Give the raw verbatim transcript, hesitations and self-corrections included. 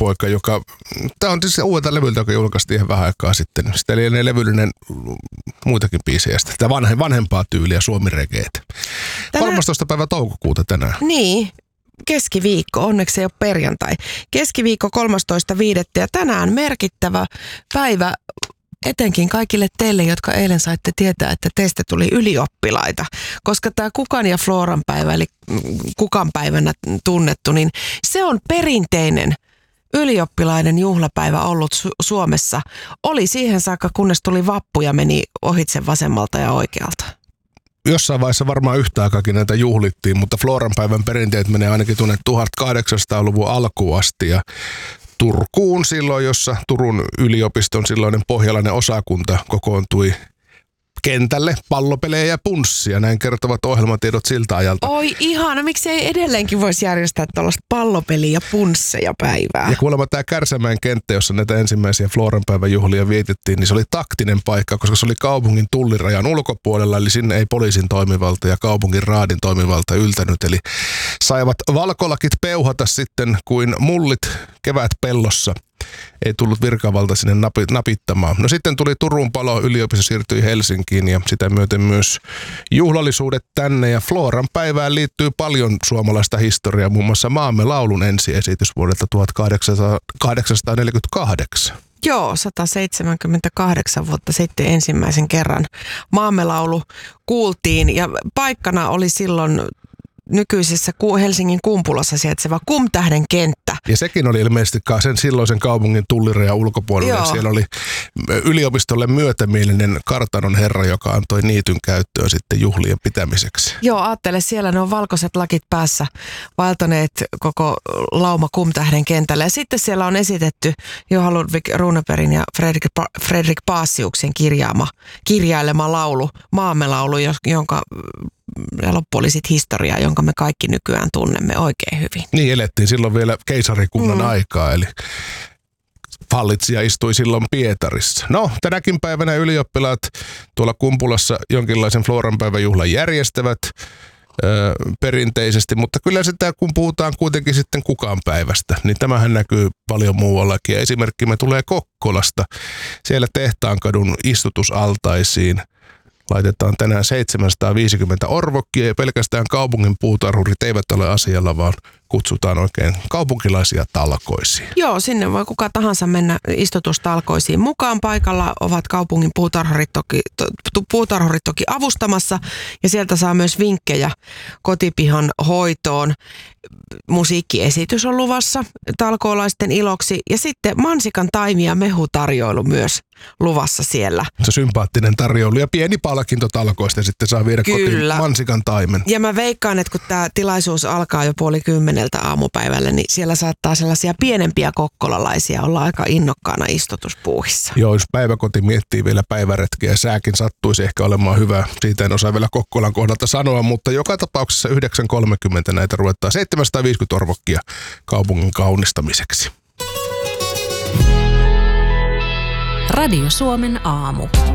poika, joka, tämä on siis uudelta levyltä, joka julkaistiin ihan vähän aikaa sitten. Sitä oli levyllinen muitakin biisejä. Tämä vanhe, vanhempaa tyyliä Suomi-regeet. Tänään... kolmastoista päivä toukokuuta tänään. Niin, keskiviikko, onneksi ei ole perjantai. Keskiviikko kolmastoista viidettä ja tänään merkittävä päivä etenkin kaikille teille, jotka eilen saitte tietää, että teistä tuli ylioppilaita. Koska tämä Kukan ja Floran päivä, eli Kukan päivänä tunnettu, niin se on perinteinen ylioppilaiden juhlapäivä ollut Su- Suomessa. Oli siihen saakka, kunnes tuli vappu ja meni ohitse vasemmalta ja oikealta. Jossain vaiheessa varmaan yhtä aikaakin näitä juhlittiin, mutta Floran päivän perinteet menee ainakin tuonne tuhatkahdeksansataaluvun alkuun asti ja Turkuun silloin, jossa Turun yliopiston silloinen pohjalainen osakunta kokoontui kentälle pallopelejä ja punssia. Näin kertovat ohjelmatiedot siltä ajalta. Oi ihana, miksi ei edelleenkin voisi järjestää tällaista pallopeliä ja punsseja päivää? Ja kuulemma tämä Kärsämäen kenttä, jossa näitä ensimmäisiä Floran päivän juhlia vietettiin, niin se oli taktinen paikka, koska se oli kaupungin tullirajan ulkopuolella, eli sinne ei poliisin toimivalta ja kaupungin raadin toimivalta yltänyt. Eli saivat valkolakit peuhata sitten kuin mullit kevät pellossa. Ei tullut virkavalta sinne napittamaan. No sitten tuli Turun palo, yliopisto siirtyi Helsinkiin ja sitä myöten myös juhlallisuudet tänne. Ja Floran päivään liittyy paljon suomalaista historiaa, muun muassa Maamme laulun ensiesitys vuodelta tuhatkahdeksansataaneljäkymmentäkahdeksan. Joo, sata seitsemänkymmentäkahdeksan vuotta sitten ensimmäisen kerran Maamme laulu kuultiin ja paikkana oli silloin nykyisessä Helsingin Kumpulassa sijaitseva Kumtähden kenttä. Ja sekin oli ilmeisesti sen silloisen kaupungin tullirajan ulkopuolella. Joo. Siellä oli yliopistolle myötämielinen kartanon herra, joka antoi niityn käyttöön sitten juhlien pitämiseksi. Joo, ajattele, siellä ne on valkoiset lakit päässä vaeltaneet koko lauma Kumtähden kentälle. Ja sitten siellä on esitetty Johan Ludvig Runebergin ja Fredrik, Fredrik Paasiuksen kirjaama, kirjailema laulu, Maamme laulu, jonka ja loppu oli sitten historiaa, jonka me kaikki nykyään tunnemme oikein hyvin. Niin, elettiin silloin vielä keisarikunnan mm. aikaa, eli hallitsija istui silloin Pietarissa. No, tänäkin päivänä ylioppilaat tuolla Kumpulassa jonkinlaisen Floran päivän juhlan järjestävät öö, perinteisesti, mutta kyllä sitä, kun puhutaan kuitenkin sitten Kukan päivästä, niin tämähän näkyy paljon muuallakin. Esimerkkimme tulee Kokkolasta. Siellä Tehtaankadun istutusaltaisiin laitetaan tänään seitsemänsataaviisikymmentä orvokkia ja pelkästään kaupungin puutarhurit eivät ole asialla, vaan kutsutaan oikein kaupunkilaisia talkoisiin. Joo, sinne voi kuka tahansa mennä istutustalkoisiin mukaan. Paikalla ovat kaupungin puutarhurit toki, to, puutarhurit toki avustamassa ja sieltä saa myös vinkkejä kotipihan hoitoon. Musiikkiesitys on luvassa talkoolaisten iloksi ja sitten mansikan taimi- ja mehutarjoilu myös luvassa siellä. Se sympaattinen tarjoulu ja pieni palkinto talkoista sitten saa viedä Kyllä. kotiin mansikan taimen. Ja mä veikkaan, että kun tämä tilaisuus alkaa jo puoli kymmeneltä aamupäivällä, niin siellä saattaa sellaisia pienempiä kokkolalaisia olla aika innokkaana istutuspuuhissa. Joo, jos päiväkoti miettii vielä päiväretkiä ja sääkin sattuisi ehkä olemaan hyvä. Siitä en osaa vielä Kokkolan kohdalta sanoa, mutta joka tapauksessa yhdeksän kolmekymmentä näitä ruvetaan seitsemänsataaviisikymmentä orvokkia kaupungin kaunistamiseksi. Radio Suomen aamu.